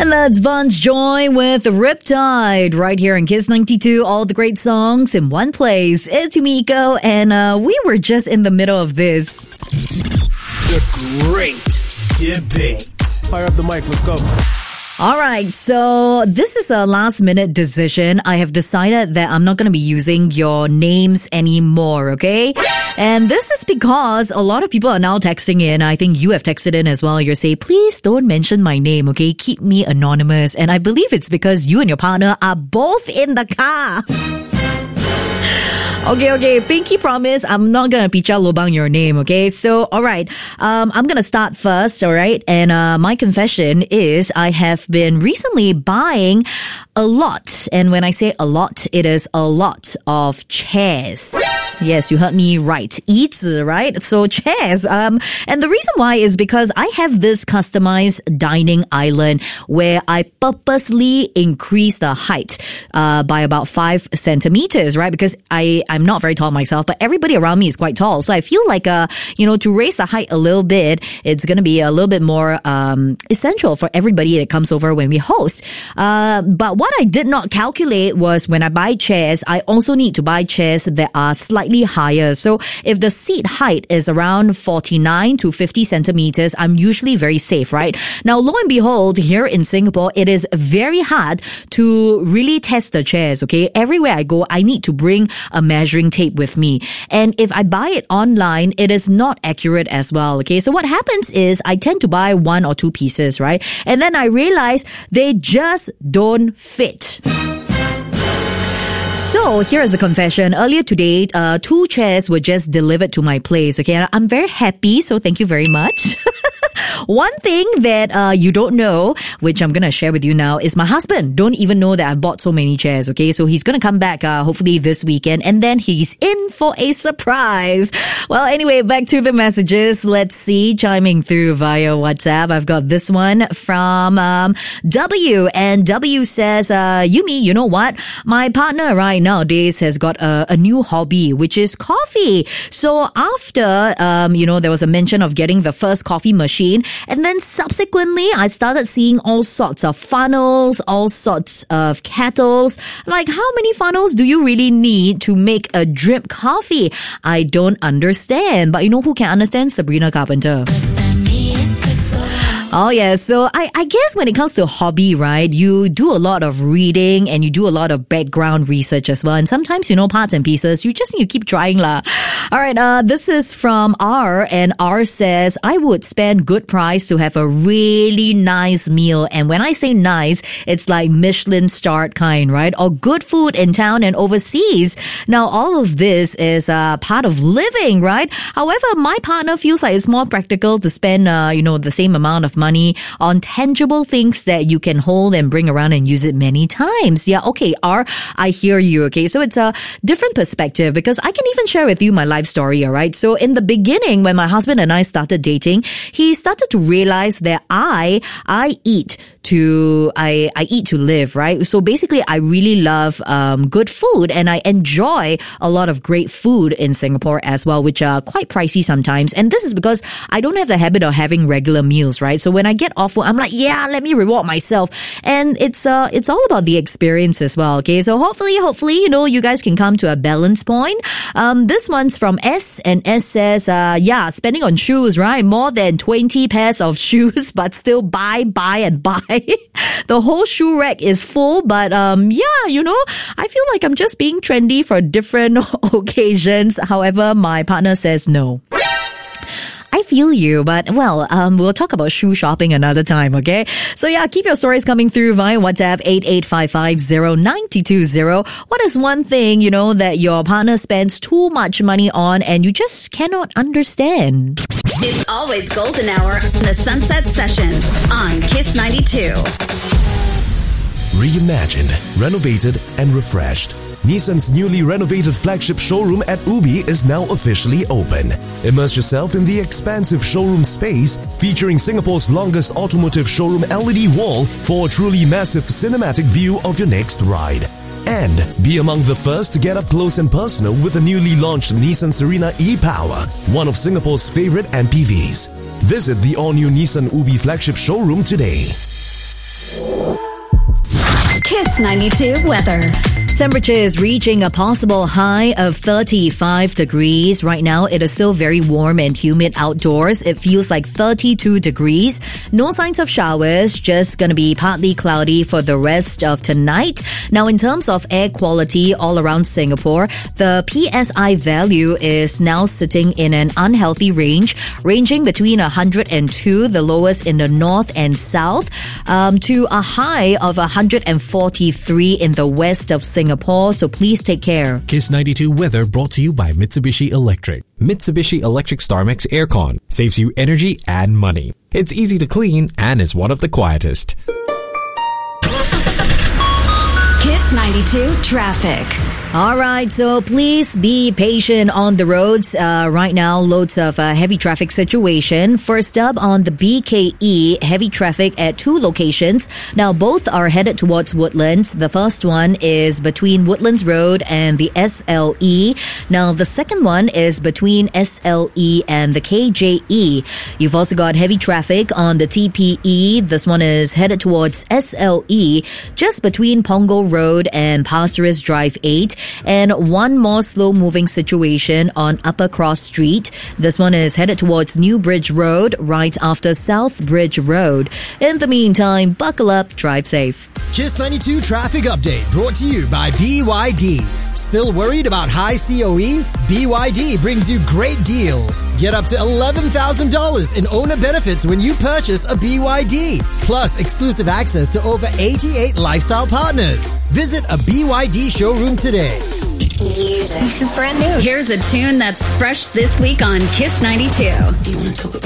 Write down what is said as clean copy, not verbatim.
And that's Vance Joy with Riptide right here in Kiss 92. All the great songs in one place. It's Yumiko, and we were just in the middle of this. The Great Debate. Fire up the mic, let's go. All right, so this is a last-minute decision. I have decided that I'm not going to be using your names anymore, okay? And this is because a lot of people are now texting in. I think you have texted in as well. You're saying, please don't mention my name, okay? Keep me anonymous. And I believe it's because you and your partner are both in the car. Okay. Pinky promise, I'm not gonna picha lobang your name, okay? So, alright, I'm gonna start first, alright? And my confession is I have been recently buying a lot. And when I say a lot, it is a lot of chairs. Yes, you heard me right. 椅子, right? So chairs. And the reason why is because I have this customized dining island where I purposely increase the height by about 5 centimeters, right? Because I'm not very tall myself, but everybody around me is quite tall. So I feel like, to raise the height a little bit, it's going to be a little bit more essential for everybody that comes over when we host. But what I did not calculate was when I buy chairs, I also need to buy chairs that are slightly higher. So if the seat height is around 49 to 50 centimeters, I'm usually very safe, right? Now, lo and behold, here in Singapore, it is very hard to really test the chairs, okay? Everywhere I go, I need to bring a measuring tape with me. And if I buy it online, it is not accurate as well, okay? So what happens is I tend to buy 1 or 2 pieces, right? And then I realize they just don't fit. So, here is a confession. Earlier today, 2 chairs were just delivered to my place, okay? I'm very happy, so thank you very much. One thing that you don't know, which I'm going to share with you now, is my husband don't even know that I've bought so many chairs, okay? So he's going to come back hopefully this weekend, and then he's in for a surprise. Well, anyway, back to the messages. Let's see, chiming through via WhatsApp. I've got this one from W, and W says, Yumi, you know what? My partner right nowadays has got a new hobby, which is coffee. So after, there was a mention of getting the first coffee machine, and then subsequently, I started seeing all sorts of funnels, all sorts of kettles. Like, how many funnels do you really need to make a drip coffee? I don't understand. But you know who can understand? Sabrina Carpenter. Oh, yeah. So I guess when it comes to hobby, right, you do a lot of reading and you do a lot of background research as well. And sometimes, parts and pieces, you just need to keep trying lah. All right. This is from R, and R says, I would spend good price to have a really nice meal. And when I say nice, it's like Michelin starred kind, right? Or good food in town and overseas. Now, all of this is part of living, right? However, my partner feels like it's more practical to spend, the same amount of money on tangible things that you can hold and bring around and use it many times. Yeah, okay, R, I hear you, okay? So it's a different perspective because I can even share with you my life story, all right? So in the beginning, when my husband and I started dating, he started to realize that I eat to live, right? So basically, I really love good food, and I enjoy a lot of great food in Singapore as well, which are quite pricey sometimes. And this is because I don't have the habit of having regular meals, right? So when I get off work, I'm like, yeah, let me reward myself. And it's all about the experience as well, okay? So hopefully, you guys can come to a balance point. This one's from S, and S says, spending on shoes, right? More than 20 pairs of shoes, but still buy and buy. The whole shoe rack is full, but I feel like I'm just being trendy for different occasions. However, my partner says no. I feel you, but we'll talk about shoe shopping another time, okay? So yeah, keep your stories coming through via WhatsApp 88550920. What is one thing, that your partner spends too much money on and you just cannot understand? It's always golden hour on the Sunset Sessions on Kiss 92. Reimagined, renovated, and refreshed. Nissan's newly renovated flagship showroom at Ubi is now officially open. Immerse yourself in the expansive showroom space featuring Singapore's longest automotive showroom LED wall for a truly massive cinematic view of your next ride. And be among the first to get up close and personal with the newly launched Nissan Serena e-Power, one of Singapore's favorite MPVs. Visit the all-new Nissan Ubi flagship showroom today. Kiss 92 weather. Temperature is reaching a possible high of 35 degrees. Right now, it is still very warm and humid outdoors. It feels like 32 degrees. No signs of showers, just going to be partly cloudy for the rest of tonight. Now, in terms of air quality all around Singapore, the PSI value is now sitting in an unhealthy range, ranging between 102, the lowest in the north and south, to a high of 143 in the west of Singapore. So please take care. Kiss 92 weather brought to you by Mitsubishi Electric. Mitsubishi Electric StarMax Aircon saves you energy and money. It's easy to clean and is one of the quietest. Kiss 92 traffic. All right, so please be patient on the roads. Right now, loads of heavy traffic situation. First up, on the BKE, heavy traffic at two locations. Now, both are headed towards Woodlands. The first one is between Woodlands Road and the SLE. Now, the second one is between SLE and the KJE. You've also got heavy traffic on the TPE. This one is headed towards SLE, just between Punggol Road and Pasir Ris Drive 8. And one more slow-moving situation on Upper Cross Street. This one is headed towards New Bridge Road, right after South Bridge Road. In the meantime, buckle up, drive safe. Kiss 92 traffic update brought to you by BYD. Still worried about high COE? BYD brings you great deals. Get up to $11,000 in owner benefits when you purchase a BYD. Plus exclusive access to over 88 lifestyle partners. Visit a BYD showroom today. This is brand new. Here's a tune that's fresh this week on Kiss 92.